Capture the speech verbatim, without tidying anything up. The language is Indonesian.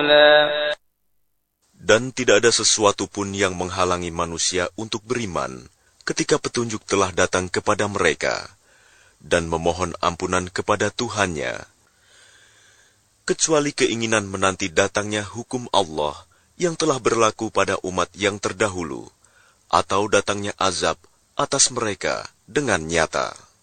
رسولا. Dan tidak ada sesuatu pun yang menghalangi manusia untuk beriman ketika petunjuk telah datang kepada mereka dan memohon ampunan kepada Tuhannya, kecuali keinginan menanti datangnya hukum Allah yang telah berlaku pada umat yang terdahulu, atau datangnya azab atas mereka dengan nyata.